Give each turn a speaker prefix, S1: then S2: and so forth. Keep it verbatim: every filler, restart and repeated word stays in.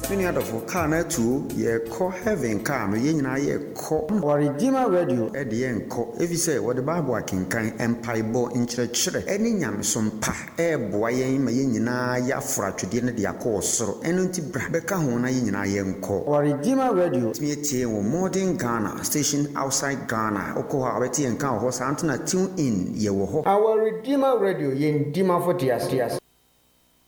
S1: Many other for car na two ye call heaven car no ye nyina ye call
S2: our Redeemer Radio
S1: e de yen call if you say what the Bible can kan empire bo nkyere kyere eni nyamesom pa e boa yen ma ye nyina ya fratwede ne de akọ soro eno nti bra beka ho na ye nyina ye nko
S2: our Redeemer Radio
S1: me tie wo modern Ghana station outside Ghana okọ ha beti en kan ho sa antena tune in ye wo ho
S2: our Redeemer Radio yen dima for tias tias